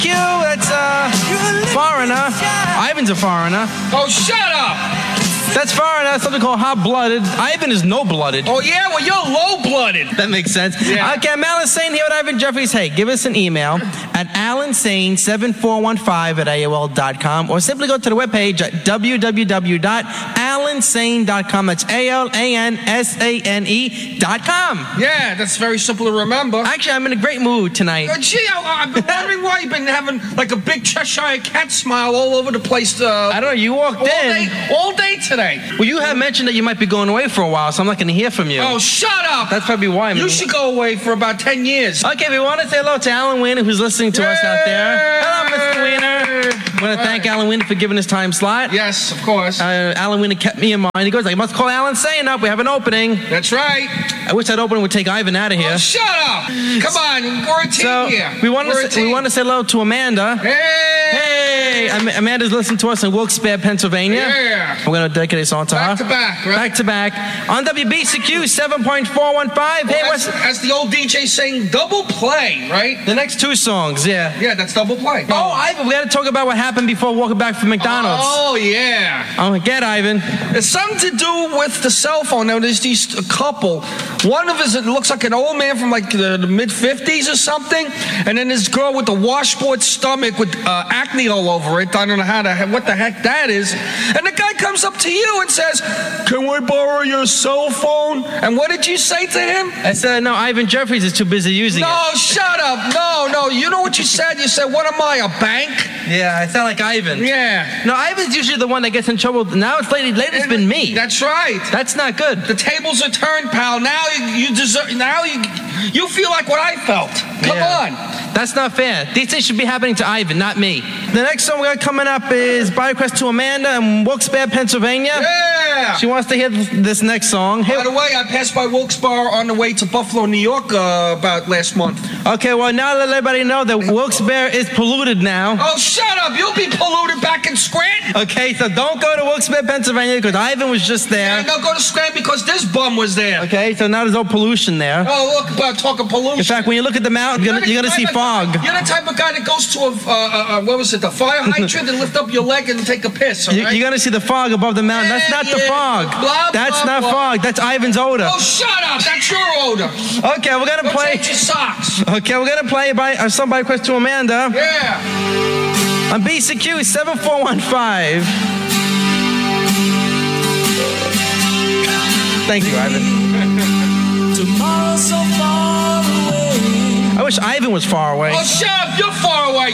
That's Foreigner. Ivan's a foreigner. Oh, shut up! That's Foreigner. Something called hot-blooded. Ivan is no-blooded. Oh, yeah? Well, you're low-blooded. That makes sense. Yeah. Okay, I'm Alan Sane here with Ivan Jeffries. Hey, give us an email at alansane7415@AOL.com or simply go to the webpage at www.alansane.com. That's ALANSANE.com. Yeah, that's very simple to remember. Actually, I'm in a great mood tonight. Gee, I've been wondering why you've been having like a big Cheshire cat smile all over the place. I don't know, you walked all day today. Well, you have mentioned that you might be going away for a while, so I'm not going to hear from you. Oh, shut up! That's probably why. You should go away for about 10 years. Okay, we want to say hello to Alan Wiener, who's listening to us out there. Hello, Mr. Wiener. I want to thank Alan Wiener for giving his time slot. Yes, of course. Alan Wiener kept me in mind. He goes, I must call Alan Sane up. We have an opening. That's right. I wish that opening would take Ivan out of here. Oh, shut up! Come on, we're a team here. We want to say hello to Amanda. Hey, Amanda's listening to us in Wilkes-Barre, Pennsylvania. Yeah. We're going to dedicate a song to her. Back to back, right? Back to back. On WBCQ 7.415. Hey, as the old DJ saying, double play, right? The next two songs, yeah. Yeah, that's double play. Oh, Ivan, we got to talk about what happened before walking back from McDonald's. Oh, yeah. Oh, get Ivan. It's something to do with the cell phone. Now, there's these couple. One of us, it looks like an old man from like the mid-50s or something. And then this girl with the washboard stomach with acne all over it. I don't know what the heck that is. And the guy comes up to you and says, can we borrow your cell phone? And what did you say to him? I said, no, Ivan Jeffries is too busy using it. No, shut up. No. You know what you said? You said, what am I, a bank? Yeah, I sound like Ivan. Yeah. No, Ivan's usually the one that gets in trouble. Now it's lately it's been me. That's right. That's not good. The tables are turned, pal. Now you deserve. Now you feel like what I felt. Come on. That's not fair. These things should be happening to Ivan, not me. The next song we got coming up is by request to Amanda in Wilkes-Barre, Pennsylvania. Yeah. She wants to hear this next song. By the way, I passed by Wilkes-Barre on the way to Buffalo, New York about last month. Okay, well, now let everybody know that Wilkes-Barre is polluted now. Oh, shut up. You'll be polluted back in Scranton. Okay, so don't go to Wilkes-Barre, Pennsylvania because Ivan was just there. Yeah, don't go to Scranton because this bum was there. Okay, so now there's no pollution there. Oh, look, about talking pollution. In fact, when you look at the mountain, you're going to see fog. You're the type of guy that goes to the fire hydrant and lift up your leg and take a piss, all right? You're going to see the fog above the mountain. That's not the fog. That's not fog. That's Ivan's odor. Oh, shut up. That's your odor. Okay, we're going to play. Change your socks. Okay, we're going to play by somebody request to Amanda. Yeah. On BCQ 7415. Thank you, Ivan. Tomorrow so far away. I wish Ivan was far away. Oh, shut up. You're far away.